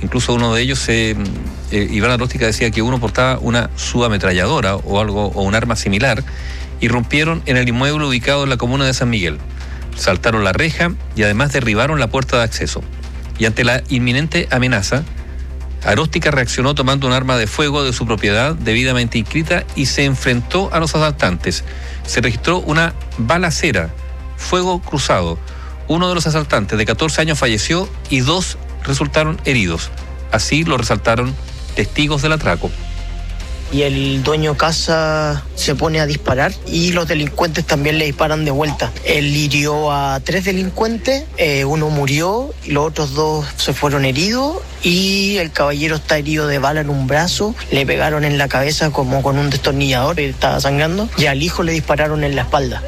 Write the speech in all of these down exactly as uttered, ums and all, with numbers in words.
Incluso uno de ellos, eh, eh, Iván Aróstica decía que uno portaba una subametralladora o algo, o un arma similar. Irrumpieron en el inmueble ubicado en la comuna de San Miguel. Saltaron la reja y además derribaron la puerta de acceso. Y ante la inminente amenaza, Aróstica reaccionó tomando un arma de fuego de su propiedad debidamente inscrita y se enfrentó a los asaltantes. Se registró una balacera, fuego cruzado. Uno de los asaltantes de catorce años falleció y dos resultaron heridos. Así lo resaltaron testigos del atraco. Y el dueño casa se pone a disparar y los delincuentes también le disparan de vuelta. Él hirió a tres delincuentes, eh, uno murió y los otros dos se fueron heridos y el caballero está herido de bala en un brazo, le pegaron en la cabeza como con un destornillador, estaba sangrando, y al hijo le dispararon en la espalda.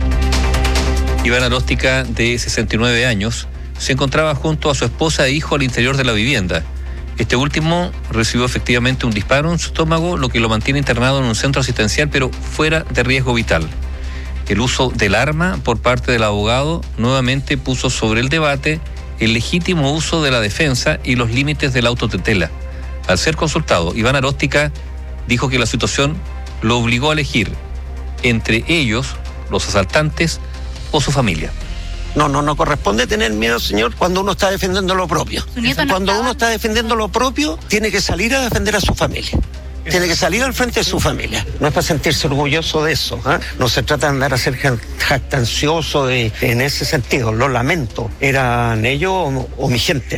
Iván Aróstica, de sesenta y nueve años, se encontraba junto a su esposa e hijo al interior de la vivienda. Este último recibió efectivamente un disparo en su estómago, lo que lo mantiene internado en un centro asistencial, pero fuera de riesgo vital. El uso del arma por parte del abogado nuevamente puso sobre el debate el legítimo uso de la defensa y los límites de la autotutela. Al ser consultado, Iván Aróstica dijo que la situación lo obligó a elegir entre ellos, los asaltantes o su familia. No, no, no corresponde tener miedo, señor, cuando uno está defendiendo lo propio. No cuando estaba... uno está defendiendo lo propio, tiene que salir a defender a su familia. Tiene que salir al frente de su familia. No es para sentirse orgulloso de eso, ¿eh? No se trata de andar a ser jactancioso de, en ese sentido. Lo lamento. ¿Eran ellos o, o mi gente?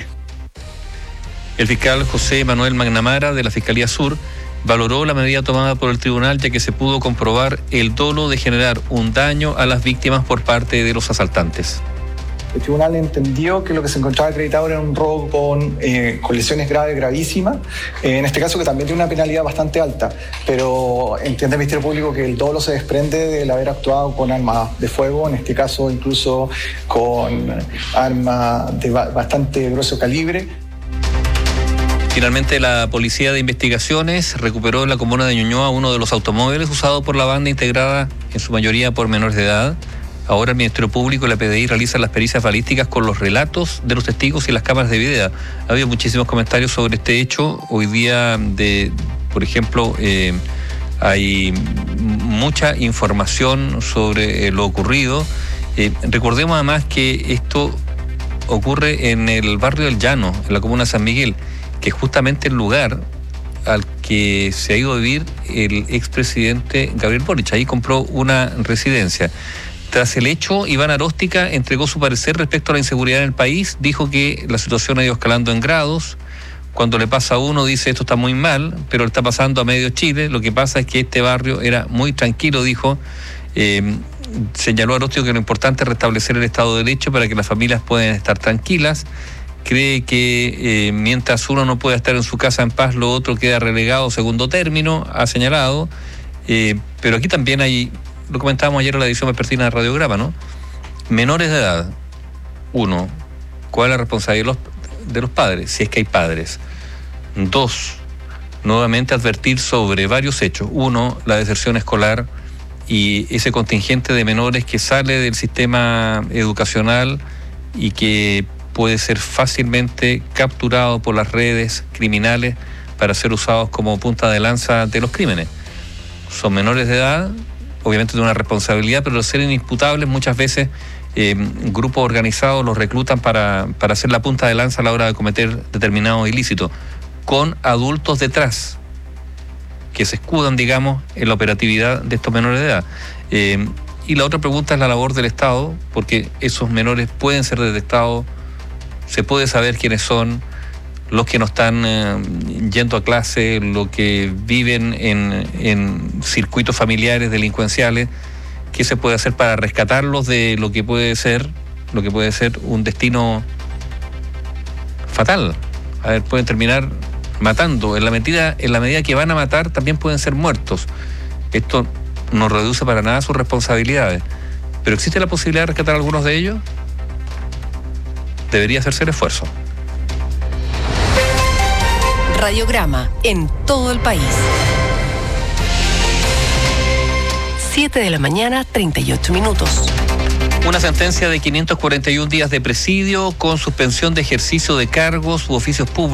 El fiscal José Manuel Magnamara, de la Fiscalía Sur, valoró la medida tomada por el tribunal, ya que se pudo comprobar el dolo de generar un daño a las víctimas por parte de los asaltantes. El tribunal entendió que lo que se encontraba acreditado era un robo con, eh, con lesiones graves, gravísimas, eh, en este caso que también tiene una penalidad bastante alta, pero entiende el Ministerio Público que el dolo se desprende del haber actuado con armas de fuego, en este caso incluso con armas de ba- bastante grueso calibre. Finalmente, la Policía de Investigaciones recuperó en la comuna de Ñuñoa uno de los automóviles usados por la banda, integrada en su mayoría por menores de edad. Ahora el Ministerio Público y la P D I realizan las pericias balísticas con los relatos de los testigos y las cámaras de video. Ha habido muchísimos comentarios sobre este hecho. Hoy día, de, por ejemplo, eh, hay mucha información sobre eh, lo ocurrido. Eh, recordemos además que esto ocurre en el barrio del Llano, en la comuna de San Miguel, que es justamente el lugar al que se ha ido a vivir el expresidente Gabriel Boric. Ahí compró una residencia. Tras el hecho, Iván Aróstica entregó su parecer respecto a la inseguridad en el país. Dijo que la situación ha ido escalando en grados. Cuando le pasa a uno, dice esto está muy mal, pero le está pasando a medio Chile. Lo que pasa es que este barrio era muy tranquilo, dijo. Eh, señaló Aróstica que lo importante es restablecer el Estado de Derecho para que las familias puedan estar tranquilas. Cree que eh, mientras uno no pueda estar en su casa en paz, lo otro queda relegado segundo término, ha señalado. Eh, pero aquí también hay, lo comentábamos ayer en la edición vespertina de Radiograma, ¿no? Menores de edad. Uno, ¿cuál es la responsabilidad de los, de los padres? Si es que hay padres. Dos, nuevamente advertir sobre varios hechos. Uno, la deserción escolar y ese contingente de menores que sale del sistema educacional y que puede ser fácilmente capturado por las redes criminales para ser usados como punta de lanza de los crímenes. Son menores de edad, obviamente de una responsabilidad, pero al ser inimputables muchas veces eh, grupos organizados los reclutan para, para ser la punta de lanza a la hora de cometer determinados ilícitos, con adultos detrás que se escudan, digamos, en la operatividad de estos menores de edad. Eh, y la otra pregunta es la labor del Estado, porque esos menores pueden ser detectados, se puede saber quiénes son, los que no están eh, yendo a clase, los que viven en, en circuitos familiares delincuenciales. ¿Qué se puede hacer para rescatarlos de lo que puede ser, lo que puede ser un destino fatal? A ver, pueden terminar matando. En la medida, en la medida que van a matar, también pueden ser muertos. Esto no reduce para nada sus responsabilidades. Pero ¿existe la posibilidad de rescatar a algunos de ellos? Debería hacerse el esfuerzo. Radiograma en todo el país. siete de la mañana, treinta y ocho minutos. Una sentencia de quinientos cuarenta y un días de presidio con suspensión de ejercicio de cargos u oficios públicos